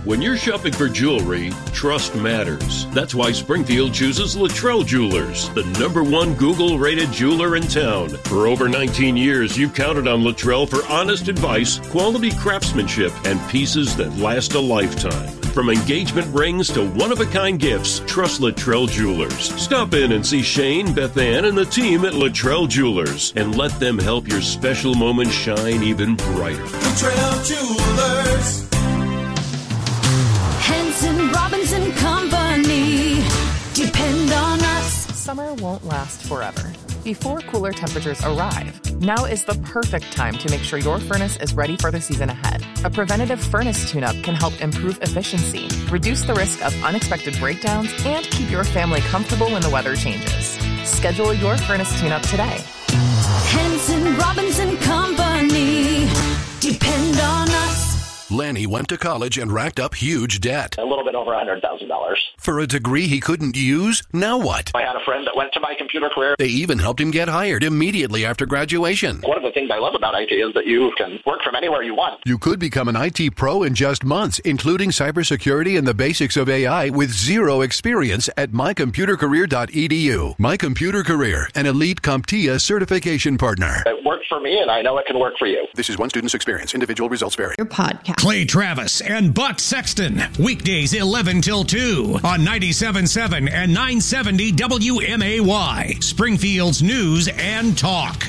When you're shopping for jewelry, trust matters. That's why Springfield chooses Luttrell Jewelers, the #1 Google-rated jeweler in town. For over 19 years, you've counted on Luttrell for honest advice, quality craftsmanship, and pieces that last a lifetime. From engagement rings to one-of-a-kind gifts, trust Luttrell Jewelers. Stop in and see Shane, Beth Ann, and the team at Luttrell Jewelers, and let them help your special moment shine even brighter. Luttrell Jewelers. Hanson, Robinson Company. Depend on us. Summer won't last forever. Before cooler temperatures arrive, now is the perfect time to make sure your furnace is ready for the season ahead. A preventative furnace tune-up can help improve efficiency, reduce the risk of unexpected breakdowns, and keep your family comfortable when the weather changes. Schedule your furnace tune-up today. Hanson, Robinson Company. Depend on us. Lanny went to college and racked up huge debt. A little bit over $100,000. For a degree he couldn't use? Now what? I had a friend that went to My Computer Career. They even helped him get hired immediately after graduation. One of the things I love about IT is that you can work from anywhere you want. You could become an IT pro in just months, including cybersecurity and the basics of AI with zero experience at mycomputercareer.edu. My Computer Career, an elite CompTIA certification partner. It worked for me, and I know it can work for you. This is one student's experience. Individual results vary. Your podcast. Clay Travis and Buck Sexton. Weekdays 11 till 2 on 97.7 and 970 WMAY. Springfield's News and Talk.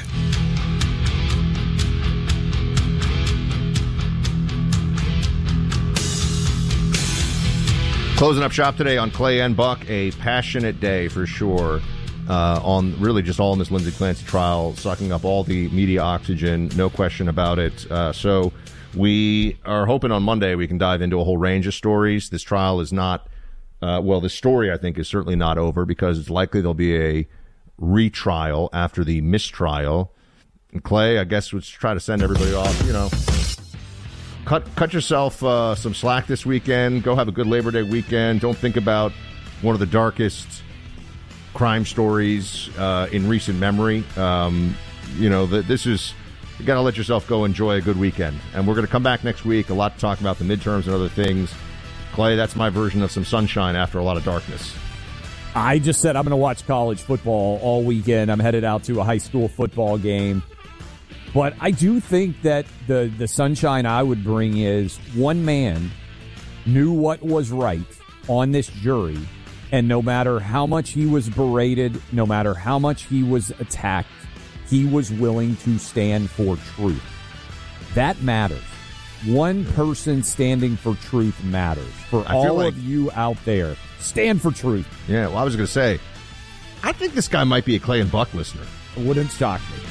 Closing up shop today on Clay and Buck. A passionate day for sure. On really just all in this Lindsay Clancy trial, sucking up all the media oxygen, no question about it. So we are hoping on Monday we can dive into a whole range of stories. This trial is not, this story I think is certainly not over because it's likely there'll be a retrial after the mistrial. And Clay, I guess let's try to send everybody off, cut yourself some slack this weekend. Go have a good Labor Day weekend. Don't think about one of the darkest crime stories in recent memory. This is, you got to let yourself go enjoy a good weekend. And we're going to come back next week. A lot to talk about, the midterms and other things. Clay, that's my version of some sunshine after a lot of darkness. I just said I'm going to watch college football all weekend. I'm headed out to a high school football game. But I do think that the sunshine I would bring is one man knew what was right on this jury, and no matter how much he was berated, no matter how much he was attacked, he was willing to stand for truth. That matters. One person standing for truth matters. For all of you out there, stand for truth. Yeah, well, I was going to say, I think this guy might be a Clay and Buck listener. It wouldn't shock me.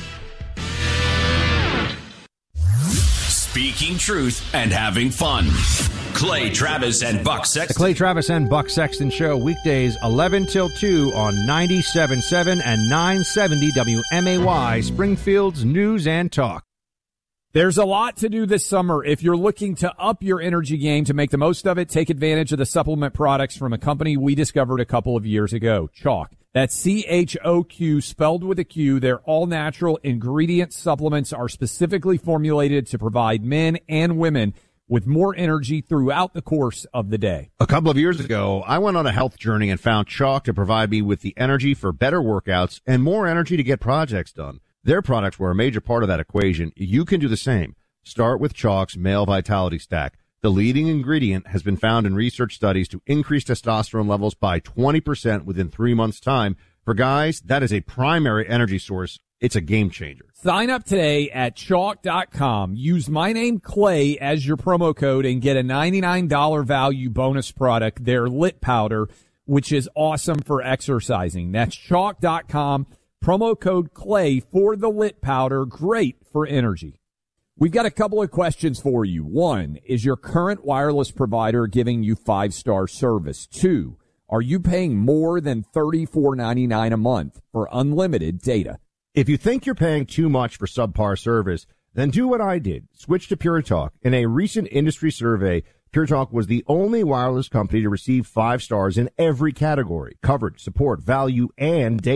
Speaking truth and having fun. Clay Travis and Buck Sexton. The Clay Travis and Buck Sexton Show, weekdays 11 till 2 on 97.7 and 970 WMAY, Springfield's News and Talk. There's a lot to do this summer. If you're looking to up your energy game to make the most of it, take advantage of the supplement products from a company we discovered a couple of years ago, Chalk. That's CHOQ, spelled with a Q. Their all-natural ingredient supplements are specifically formulated to provide men and women with more energy throughout the course of the day. A couple of years ago, I went on a health journey and found Chalk to provide me with the energy for better workouts and more energy to get projects done. Their products were a major part of that equation. You can do the same. Start with Chalk's Male Vitality Stack. The leading ingredient has been found in research studies to increase testosterone levels by 20% within 3 months' time. For guys, that is a primary energy source. It's a game changer. Sign up today at chalk.com. Use my name, Clay, as your promo code and get a $99 value bonus product, their Lit Powder, which is awesome for exercising. That's chalk.com. Promo code Clay for the Lit Powder. Great for energy. We've got a couple of questions for you. One, is your current wireless provider giving you 5-star service? 2, are you paying more than $34.99 a month for unlimited data? If you think you're paying too much for subpar service, then do what I did. Switch to Pure Talk. In a recent industry survey, Pure Talk was the only wireless company to receive 5 stars in every category: coverage, support, value, and data.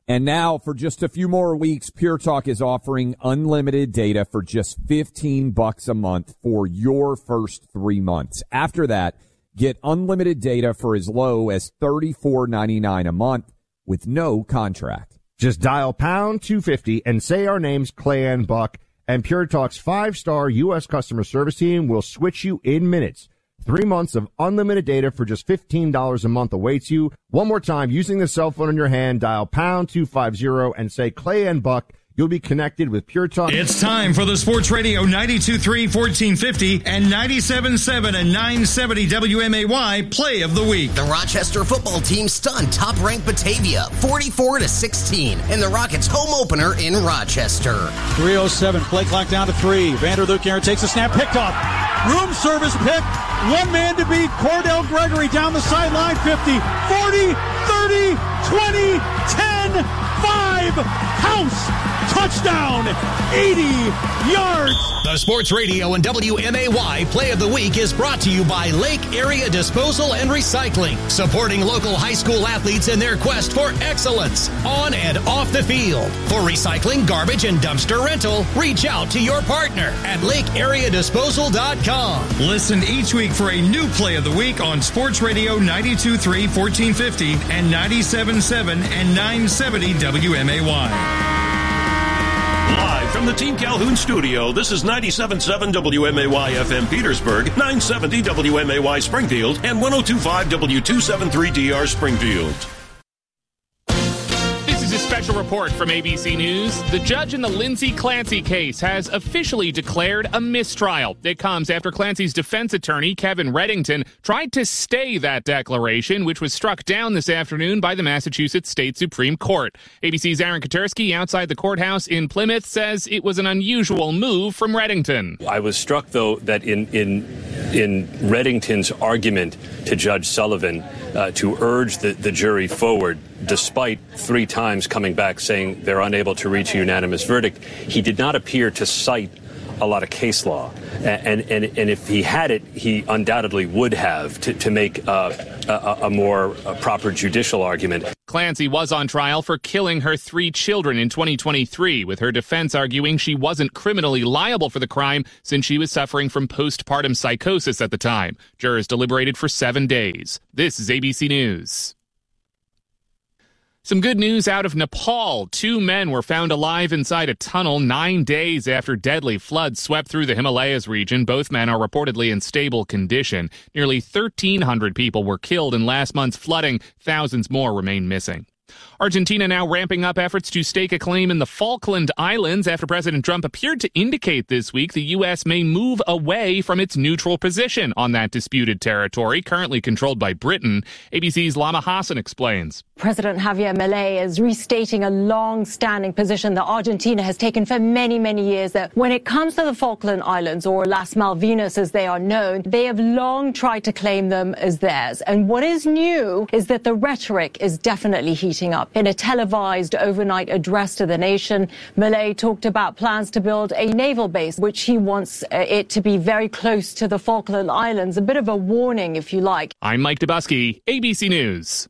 And now, for just a few more weeks, Pure Talk is offering unlimited data for just $15 a month for your first 3 months. After that, get unlimited data for as low as $34.99 a month with no contract. Just dial pound 250 and say our names, Clay and Buck, and Pure Talk's 5-star U.S. customer service team will switch you in minutes. 3 months of unlimited data for just $15 a month awaits you. One more time, using the cell phone in your hand, dial pound 250 and say Clay and Buck. You'll be connected with Pure Talk. It's time for the Sports Radio 92.3 1450 and 97.7 and 970 WMAY Play of the Week. The Rochester football team stunned top-ranked Batavia 44-16 in the Rockets' home opener in Rochester. 3:07, play clock down to 3. Vanderluc Aaron takes a snap, picked off. Room service pick. One man to beat. Cordell Gregory down the sideline. 50, 40, 30, 20, 10, 5. House. Touchdown. 80 yards. The Sports Radio and WMAY Play of the Week is brought to you by Lake Area Disposal and Recycling, supporting local high school athletes in their quest for excellence on and off the field. For recycling, garbage, and dumpster rental, reach out to your partner at lakeareadisposal.com. Listen each week for a new Play of the Week on Sports Radio 92.3 1450 and 97.7 and 970 WMAY. Live from the Team Calhoun studio, this is 97.7 WMAY FM Petersburg, 970 WMAY Springfield, and 102.5 W273DR Springfield. This is a special report from ABC News. The judge in the Lindsay Clancy case has officially declared a mistrial. It comes after Clancy's defense attorney, Kevin Reddington, tried to stay that declaration, which was struck down this afternoon by the Massachusetts State Supreme Court. ABC's Aaron Katersky outside the courthouse in Plymouth says it was an unusual move from Reddington. I was struck, though, that in Reddington's argument to Judge Sullivan to urge the jury forward, despite 3 times coming back saying they're unable to reach a unanimous verdict, he did not appear to cite a lot of case law. And if he had it, he undoubtedly would have to make a more proper judicial argument. Clancy was on trial for killing her 3 children in 2023, with her defense arguing she wasn't criminally liable for the crime since she was suffering from postpartum psychosis at the time. Jurors deliberated for 7 days. This is ABC News. Some good news out of Nepal. 2 men were found alive inside a tunnel 9 days after deadly floods swept through the Himalayas region. Both men are reportedly in stable condition. Nearly 1,300 people were killed in last month's flooding. Thousands more remain missing. Argentina now ramping up efforts to stake a claim in the Falkland Islands after President Trump appeared to indicate this week the U.S. may move away from its neutral position on that disputed territory, currently controlled by Britain. ABC's Lama Hassan explains. President Javier Milei is restating a long-standing position that Argentina has taken for many, many years, that when it comes to the Falkland Islands, or Las Malvinas as they are known, they have long tried to claim them as theirs. And what is new is that the rhetoric is definitely heating up. In a televised overnight address to the nation, Milei talked about plans to build a naval base, which he wants it to be very close to the Falkland Islands. A bit of a warning, if you like. I'm Mike Dubusky, ABC News.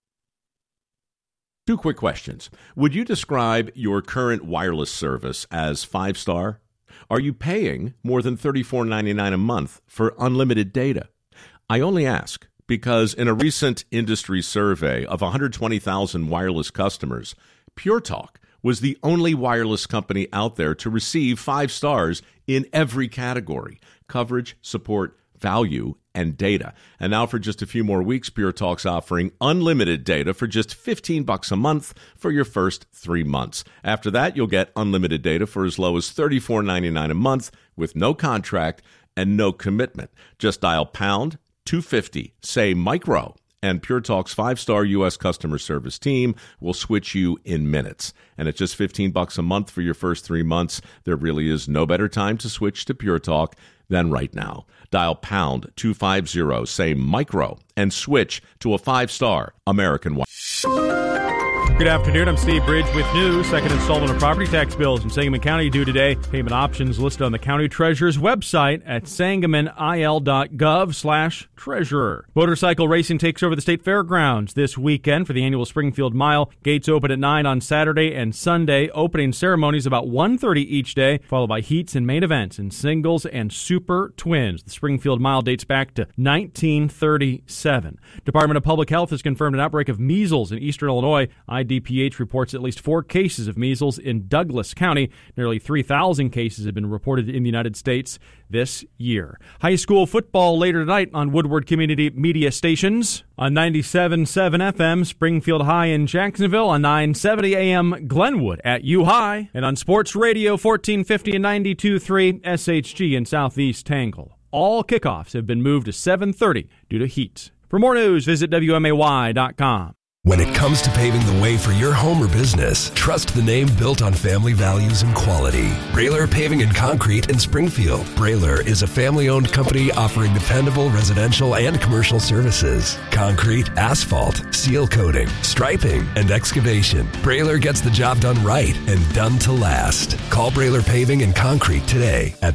2 quick questions. Would you describe your current wireless service as 5-star? Are you paying more than $34.99 a month for unlimited data? I only ask because in a recent industry survey of 120,000 wireless customers, Pure Talk was the only wireless company out there to receive 5 stars in every category: coverage, support, value, and data. And now for just a few more weeks, Pure Talk's offering unlimited data for just $15 a month for your first 3 months. After that, you'll get unlimited data for as low as $34.99 a month with no contract and no commitment. Just dial pound 250, say micro, and Pure Talk's 5-star U.S. customer service team will switch you in minutes. And at just $15 a month for your first 3 months, there really is no better time to switch to Pure Talk than right now. Dial pound 250, say micro, and switch to a 5-star American Wireless. Good afternoon. I'm Steve Bridge with news. Second installment of property tax bills in Sangamon County due today. Payment options listed on the county treasurer's website at sangamonil.gov/treasurer. Motorcycle racing takes over the state fairgrounds this weekend for the annual Springfield Mile. Gates open at 9 on Saturday and Sunday. Opening ceremonies about 1:30 each day, followed by heats and main events in singles and super twins. The Springfield Mile dates back to 1937. Department of Public Health has confirmed an outbreak of measles in eastern Illinois. IDPH reports at least 4 cases of measles in Douglas County. Nearly 3,000 cases have been reported in the United States this year. High school football later tonight on Woodward Community Media Stations. On 97.7 FM, Springfield High in Jacksonville. On 970 AM, Glenwood at U-High. And on Sports Radio 1450 and 92.3 SHG in Southeast Tangle. All kickoffs have been moved to 7:30 due to heat. For more news, visit WMAY.com. When it comes to paving the way for your home or business, trust the name built on family values and quality. Brailer Paving and Concrete in Springfield. Brailer is a family-owned company offering dependable residential and commercial services. Concrete, asphalt, seal coating, striping, and excavation. Brailer gets the job done right and done to last. Call Brailer Paving and Concrete today at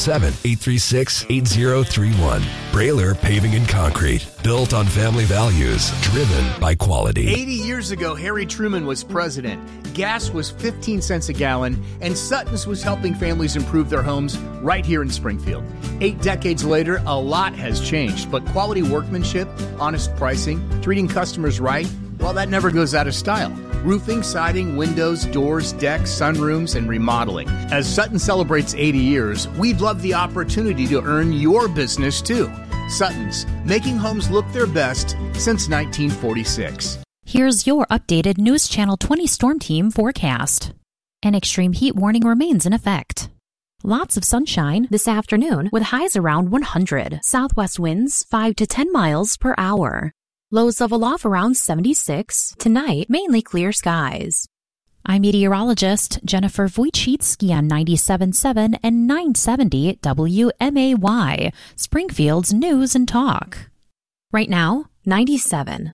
217-836-8031. Brailer Paving and Concrete. Built on family values, driven by quality. 80 years ago, Harry Truman was president. Gas was 15 cents a gallon, and Sutton's was helping families improve their homes right here in Springfield. 8 decades later, a lot has changed, but quality workmanship, honest pricing, treating customers right, well, that never goes out of style. Roofing, siding, windows, doors, decks, sunrooms, and remodeling. As Sutton celebrates 80 years, we'd love the opportunity to earn your business, too. Sutton's, making homes look their best since 1946. Here's your updated News Channel 20 Storm Team forecast. An extreme heat warning remains in effect. Lots of sunshine this afternoon with highs around 100. Southwest winds 5 to 10 miles per hour. Lows level off around 76. Tonight, mainly clear skies. I'm meteorologist Jennifer Wojcicki on 97.7 and 970 WMAY, Springfield's News and Talk. Right now, 97.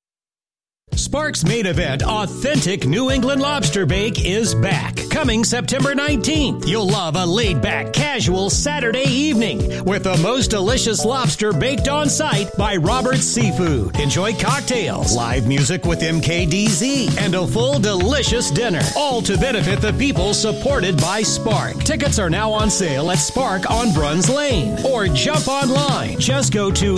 Sparks main event, Authentic New England Lobster Bake, is back. Coming September 19th. You'll love a laid-back, casual Saturday evening with the most delicious lobster baked on site by Robert's Seafood. Enjoy cocktails, live music with MKDZ, and a full delicious dinner. All to benefit the people supported by Spark. Tickets are now on sale at Spark on Bruns Lane. Or jump online. Just go to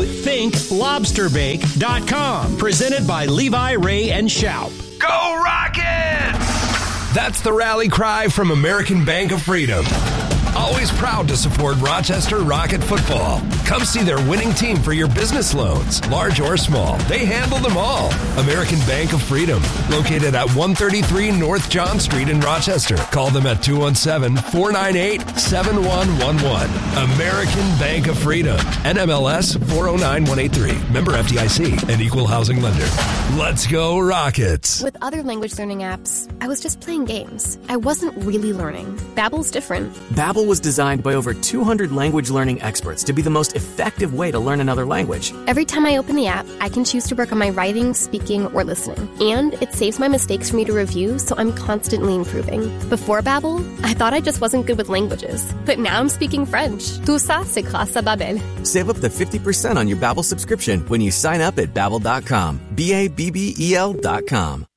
thinklobsterbake.com. Presented by Levi Ray and Shoup. Go Rockets! That's the rally cry from American Bank of Freedom. Always proud to support Rochester Rocket football. Come see their winning team for your business loans, large or small. They handle them all. American Bank of Freedom, located at 133 North John Street in Rochester. Call them at 217-498-7111. American Bank of Freedom, NMLS 409183. Member FDIC and equal housing lender. Let's go Rockets. With other language learning apps, I was just playing games. I wasn't really learning. Babbel's different. Babbel was designed by over 200 language learning experts to be the most effective way to learn another language. Every time I open the app, I can choose to work on my writing, speaking, or listening. And it saves my mistakes for me to review, so I'm constantly improving. Before Babbel, I thought I just wasn't good with languages. But now I'm speaking French. Tout ça, c'est grâce à Babbel. Save up to 50% on your Babbel subscription when you sign up at Babbel.com. BABBEL.com.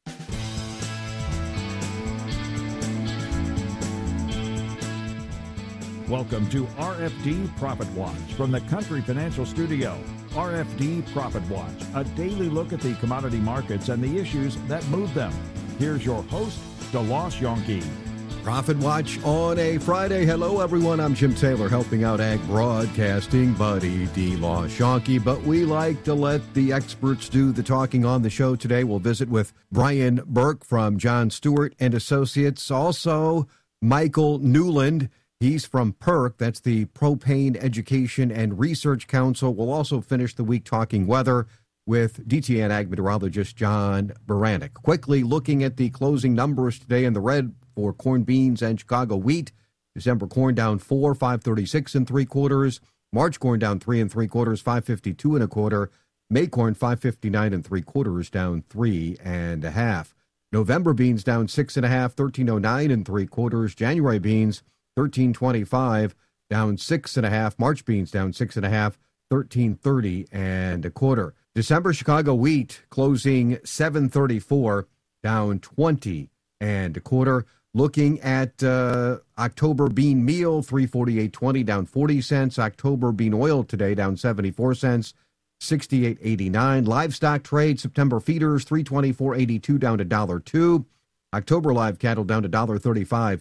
Welcome to RFD Profit Watch from the Country Financial Studio. RFD Profit Watch, a daily look at the commodity markets and the issues that move them. Here's your host, DeLoss Yonke. Profit Watch on a Friday. Hello, everyone. I'm Jim Taylor, helping out Ag Broadcasting buddy DeLoss Yonke. But we like to let the experts do the talking on the show today. We'll visit with Brian Burke from John Stewart and Associates. Also, Michael Newland. He's from PERC, that's the Propane Education and Research Council. We'll also finish the week talking weather with DTN ag meteorologist John Baranek. Quickly looking at the closing numbers today in the red for corn, beans, and Chicago wheat. December corn down 4, 536 3/4. March corn down 3 3/4, 552 1/4. May corn 559 3/4, down 3 1/2. November beans down 6.5, 13.09 3/4. January beans 13.25, down 6.5. March beans down 6.5, 13.30 1/4. December Chicago wheat closing 7.34, down 20 1/4. Looking at October bean meal, 348.20, down 40 cents. October bean oil today down 74 cents, 68.89. Livestock trade, September feeders 324.82, down to $1.02. October live cattle down to $1.35,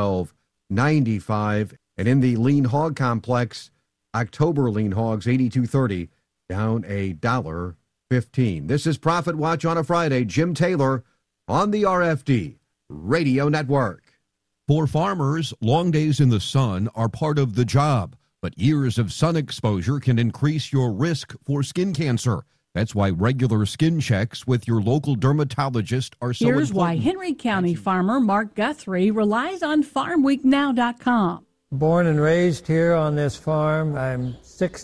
212.95. And in the lean hog complex, October lean hogs 82.30, down $1.15. This is Profit Watch on a Friday. Jim Taylor on the RFD Radio Network. For farmers, long days in the sun are part of the job, but years of sun exposure can increase your risk for skin cancer. That's why regular skin checks with your local dermatologist are so Here's important. why Henry County farmer Mark Guthrie relies on FarmWeekNow.com. Born and raised here on this farm. I'm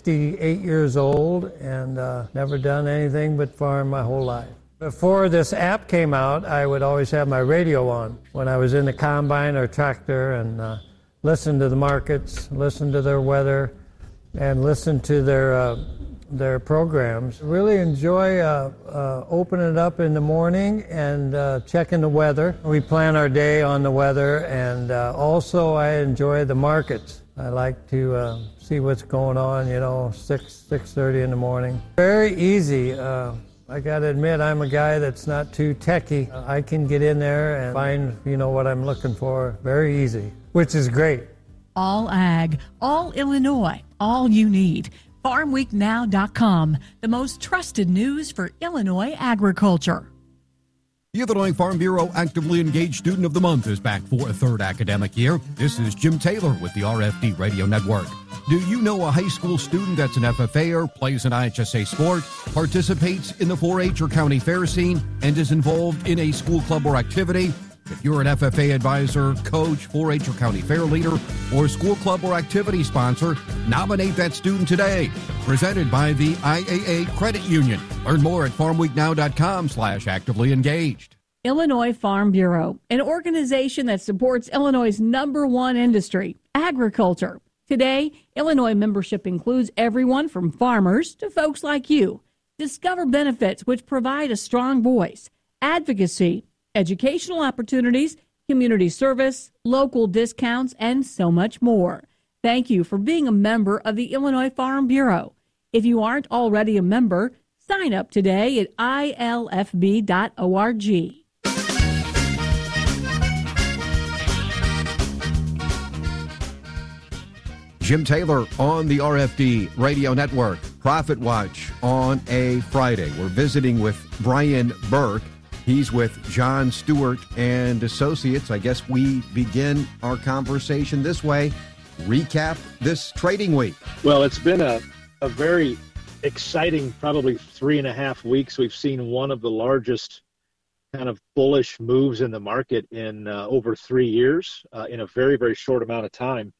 68 years old and never done anything but farm my whole life. Before this app came out, I would always have my radio on when I was in the combine or tractor and listen to the markets, listen to their weather, and listen to their programs. Really enjoy opening it up in the morning and checking the weather. We plan our day on the weather, and also I enjoy the markets. I like to see what's going on, 6:30 in the morning. Very easy. I got to admit, I'm a guy that's not too techy. I can get in there and find, what I'm looking for very easy, which is great. All ag, all Illinois, all you need. FarmWeekNow.com, the most trusted news for Illinois agriculture. The Illinois Farm Bureau Actively Engaged Student of the Month is back for a third academic year. This is Jim Taylor with the RFD Radio Network. Do you know a high school student that's an FFA'er, plays an IHSA sport, participates in the 4-H or county fair scene, and is involved in a school club or activity? If you're an FFA advisor, coach, 4-H or county fair leader, or school club or activity sponsor, nominate that student today. Presented by the IAA Credit Union. Learn more at farmweeknow.com/actively engaged. Illinois Farm Bureau, an organization that supports Illinois' #1 industry, agriculture. Today, Illinois membership includes everyone from farmers to folks like you. Discover benefits which provide a strong voice, advocacy, educational opportunities, community service, local discounts, and so much more. Thank you for being a member of the Illinois Farm Bureau. If you aren't already a member, sign up today at ilfb.org. Jim Taylor on the RFD Radio Network. Profit Watch on a Friday. We're visiting with Brian Burke. He's with John Stewart and Associates. I guess we begin our conversation this way. Recap this trading week. Well, it's been a very exciting, probably 3.5 weeks. We've seen one of the largest kind of bullish moves in the market in over 3 years in a very, very short amount of time.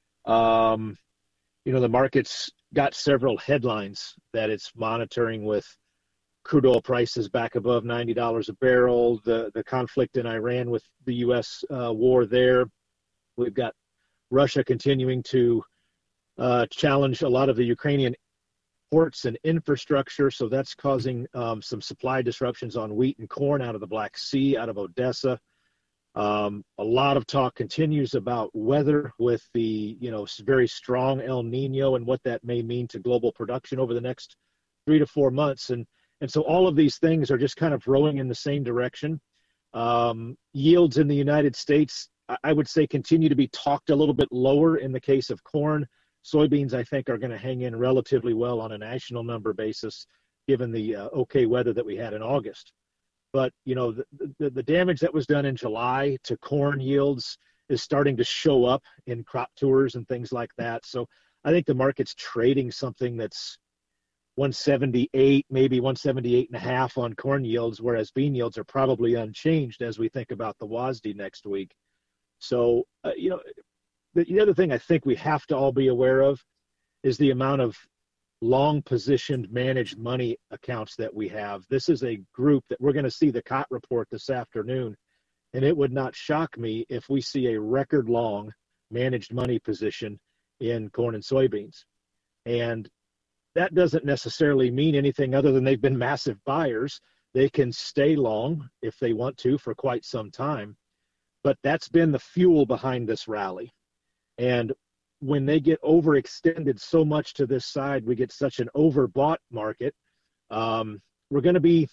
The market's got several headlines that it's monitoring, with crude oil prices back above $90 a barrel, the conflict in Iran with the U.S. War there. We've got Russia continuing to challenge a lot of the Ukrainian ports and infrastructure, so that's causing some supply disruptions on wheat and corn out of the Black Sea, out of Odessa. A lot of talk continues about weather with the very strong El Nino and what that may mean to global production over the next 3 to 4 months. And so all of these things are just kind of rowing in the same direction. Yields in the United States, I would say, continue to be talked a little bit lower in the case of corn. Soybeans, I think, are going to hang in relatively well on a national number basis, given the okay weather that we had in August. But, the damage that was done in July to corn yields is starting to show up in crop tours and things like that. So I think the market's trading something that's 178, maybe 178.5 on corn yields, whereas bean yields are probably unchanged as we think about the WASDE next week. So, the other thing I think we have to all be aware of is the amount of long positioned managed money accounts that we have. This is a group that we're going to see the COT report this afternoon, and it would not shock me if we see a record long managed money position in corn and soybeans. And that doesn't necessarily mean anything other than they've been massive buyers. They can stay long if they want to for quite some time, but that's been the fuel behind this rally. And when they get overextended so much to this side, we get such an overbought market. We're going to be,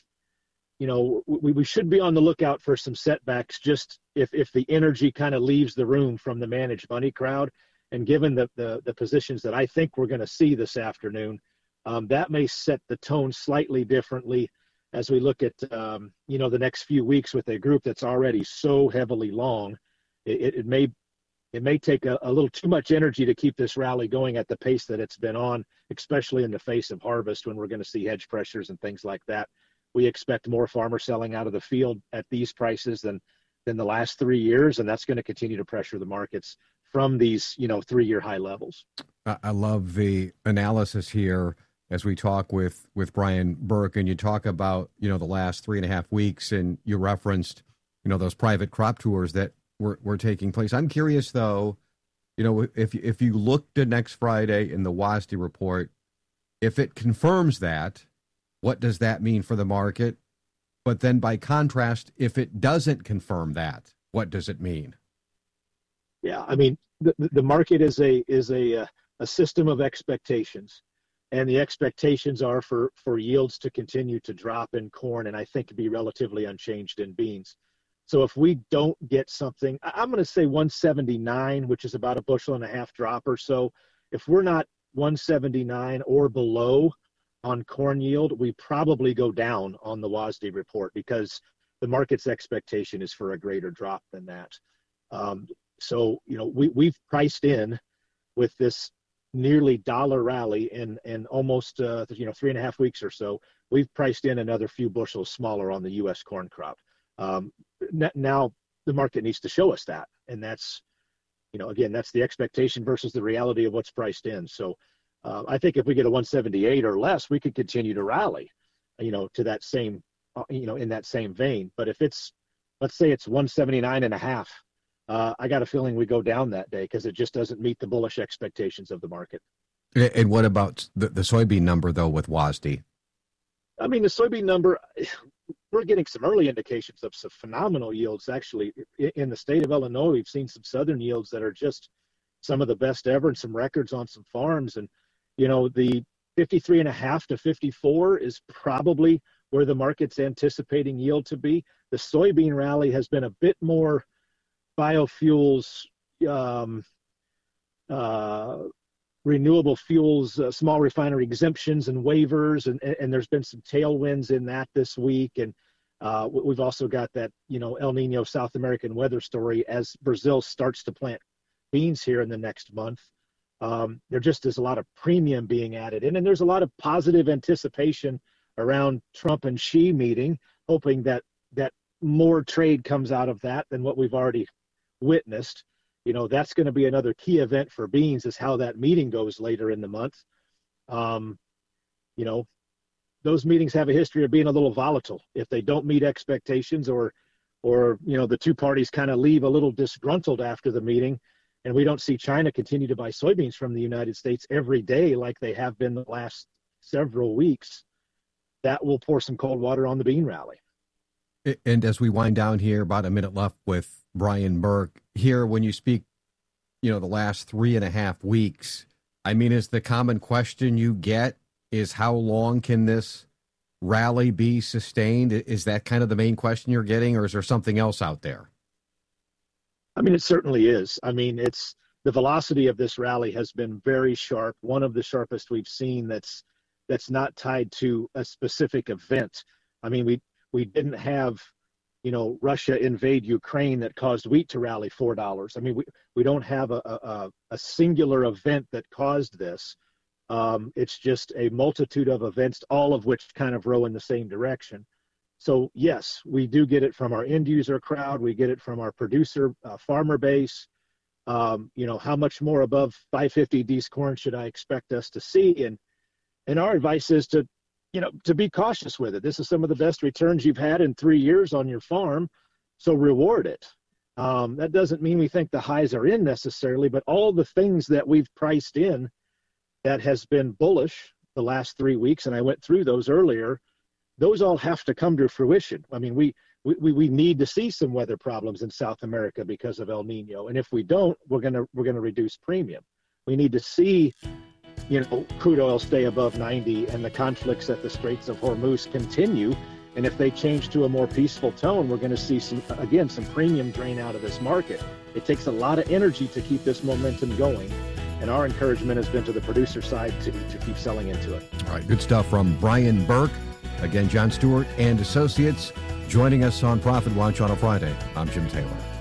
we should be on the lookout for some setbacks, just if the energy kind of leaves the room from the managed money crowd. And given the positions that I think we're going to see this afternoon, that may set the tone slightly differently as we look at, the next few weeks with a group that's already so heavily long. It may take a little too much energy to keep this rally going at the pace that it's been on, especially in the face of harvest when we're going to see hedge pressures and things like that. We expect more farmers selling out of the field at these prices than the last 3 years, and that's going to continue to pressure the markets from these 3-year high levels. I love the analysis here as we talk with Brian Burke, and you talk about the last 3.5 weeks, and you referenced those private crop tours that were taking place. I'm curious though, if you looked at next Friday in the WASDE report, if it confirms that, what does that mean for the market? But then by contrast, if it doesn't confirm that, what does it mean? Yeah, I mean, the market is a system of expectations, and the expectations are for yields to continue to drop in corn, and I think be relatively unchanged in beans. So if we don't get something, I'm going to say 179, which is about 1.5 bushel drop or so. If we're not 179 or below on corn yield, we probably go down on the WASDE report because the market's expectation is for a greater drop than that. So, we've priced in with this nearly dollar rally in almost, 3.5 weeks or so. We've priced in another few bushels smaller on the U.S. corn crop. Now the market needs to show us that. And that's, again, that's the expectation versus the reality of what's priced in. So I think if we get a 178 or less, we could continue to rally, to that same, in that same vein. But if it's, let's say it's 179.5, I got a feeling we go down that day because it just doesn't meet the bullish expectations of the market. And what about the soybean number, though, with WASDE? I mean, the soybean number, we're getting some early indications of some phenomenal yields. Actually, in the state of Illinois, we've seen some southern yields that are just some of the best ever and some records on some farms. And, the 53.5 to 54 is probably where the market's anticipating yield to be. The soybean rally has been a bit more biofuels, renewable fuels, small refinery exemptions and waivers, and there's been some tailwinds in that this week. And we've also got that, El Nino South American weather story as Brazil starts to plant beans here in the next month. There just is a lot of premium being added in, and there's a lot of positive anticipation around Trump and Xi meeting, hoping that more trade comes out of that than what we've already witnessed. That's going to be another key event for beans, is how that meeting goes later in the month. Those meetings have a history of being a little volatile. If they don't meet expectations or the two parties kind of leave a little disgruntled after the meeting, and we don't see China continue to buy soybeans from the United States every day like they have been the last several weeks, that will pour some cold water on the bean rally. And as we wind down here, about a minute left with Brian Burke, here when you speak, the last 3.5 weeks, I mean, is the common question you get is how long can this rally be sustained? Is that kind of the main question you're getting, or is there something else out there? I mean, it certainly is. I mean, the velocity of this rally has been very sharp, one of the sharpest we've seen that's not tied to a specific event. I mean, we didn't have, Russia invade Ukraine that caused wheat to rally $4. I mean, we don't have a singular event that caused this. It's just a multitude of events, all of which kind of row in the same direction. So yes, we do get it from our end user crowd. We get it from our producer farmer base. How much more above 550 D's corn should I expect us to see? And And our advice is to be cautious with it. This is some of the best returns you've had in 3 years on your farm, so reward it. That doesn't mean we think the highs are in necessarily, but all the things that we've priced in that has been bullish the last 3 weeks, and I went through those earlier, those all have to come to fruition. I mean, we need to see some weather problems in South America because of El Nino, and if we don't, we're gonna reduce premium. We need to see, crude oil stay above 90 and the conflicts at the Straits of Hormuz continue. And if they change to a more peaceful tone, we're going to see some premium drain out of this market. It takes a lot of energy to keep this momentum going. And our encouragement has been to the producer side to keep selling into it. All right, good stuff from Brian Burke. Again, John Stewart and Associates joining us on Profit Watch on a Friday. I'm Jim Taylor.